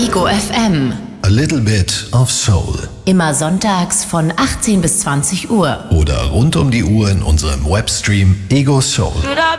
Ego FM. A little bit of soul. Immer sonntags von 18 bis 20 Uhr. Oder rund um die Uhr in unserem Webstream Ego Soul.